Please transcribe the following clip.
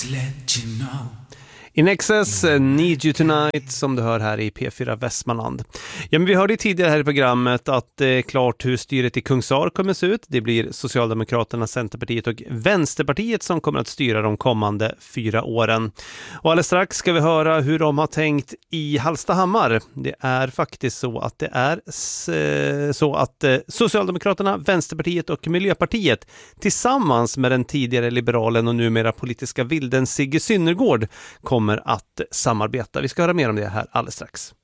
In Excess, Need You Tonight, som du hör här i P4 Västmanland. Ja, men vi hörde tidigare här i programmet att det är klart hur styret i Kungsar kommer se ut. Det blir Socialdemokraterna, Centerpartiet och Vänsterpartiet som kommer att styra de kommande 4 åren. Och alldeles strax ska vi höra hur de har tänkt i Hallstahammar. Det är faktiskt så att Socialdemokraterna, Vänsterpartiet och Miljöpartiet tillsammans med den tidigare liberalen och numera politiska vilden Sigge Synnergård kommer att samarbeta. Vi ska höra mer om det här alldeles strax.